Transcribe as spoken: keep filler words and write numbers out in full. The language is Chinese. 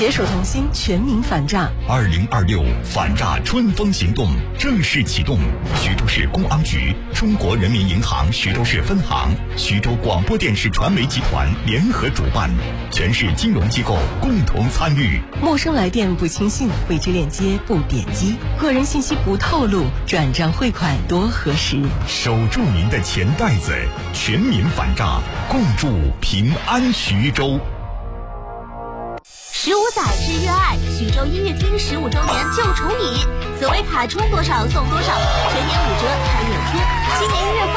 携手同心，全民反诈。 二零二六反诈春风行动正式启动，徐州市公安局、中国人民银行徐州市分行、徐州广播电视传媒集团联合主办，全市金融机构共同参与。 陌生来电不轻信，未知链接不点击，个人信息不透露，转账汇款多核实。 守住您的钱袋子，全民反诈，共筑平安徐州。 十五载之约爱，徐州音乐厅十五周年就宠你，紫薇卡充多少送多少，全年五折开演出，今年音乐。